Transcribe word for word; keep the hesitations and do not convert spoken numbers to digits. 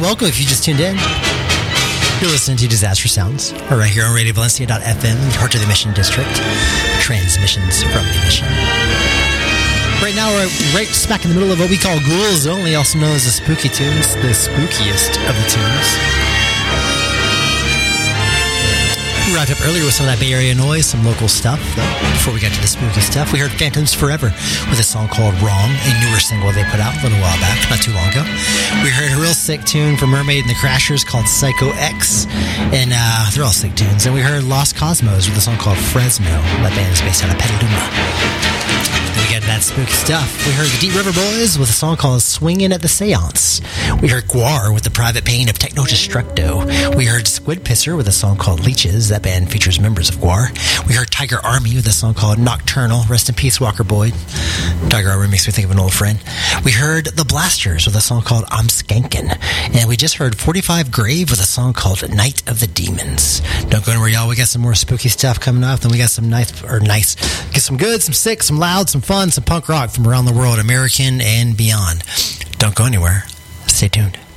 welcome if you just tuned in. You're listening to Disaster Sounds, right here on Radio Valencia dot F M, heart of the Mission District. Transmissions from the Mission. Right now, we're right smack in the middle of what we call Ghouls Only, also known as the Spooky Tunes, the spookiest of the tunes. We wrapped up earlier with some of that Bay Area noise, some local stuff. Though, before we got to the spooky stuff, we heard Phantoms Forever with a song called Wrong, a newer single they put out a little while back, not too long ago. We heard a real sick tune from Mermaid and the Crashers called Psycho X, and uh, they're all sick tunes. And we heard Lost Cosmos with a song called Fresno. That band is based out of Petaluma. Then we got that spooky stuff. We heard the Deep River Boys with a song called Swingin' at the Seance. We heard Guar with the Private Pain of Techno Destructo. We heard Squid Pisser with a song called Leeches. That band features members of Guar. We heard Tiger Army with a song called Nocturnal. Rest in peace, Walker Boyd. Tiger Army makes me think of an old friend. We heard The Blasters with a song called I'm Skankin'. And we just heard forty-five Grave with a song called Night of the Demons. Don't go anywhere, y'all. We got some more spooky stuff coming up. Then we got some nice, or nice, get some good, some sick, some loud, some fun, some punk rock from around the world, American and beyond. Don't go anywhere. Stay tuned.